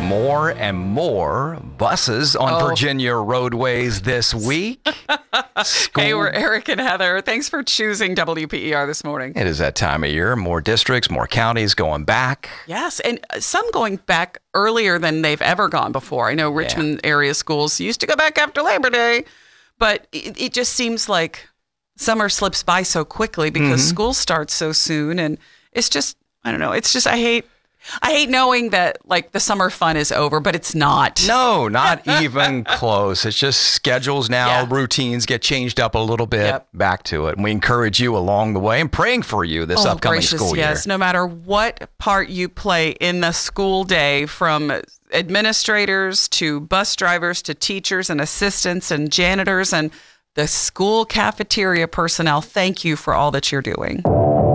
More and more buses on Virginia roadways this week. Hey, we're Eric and Heather. Thanks for choosing WPER this morning. It is that time of year. More districts, more counties going back. Yes, and some going back earlier than they've ever gone before. I know Richmond area schools used to go back after Labor Day, but it just seems like summer slips by so quickly because school starts so soon. And it's just, I don't know, it's just, I hate knowing that like the summer fun is over, but it's not. No, not even close. It's just schedules now, routines get changed up a little bit, back to it. And we encourage you along the way and praying for you this upcoming school year. Yes, no matter what part you play in the school day, from administrators to bus drivers to teachers and assistants and janitors and the school cafeteria personnel, thank you for all that you're doing.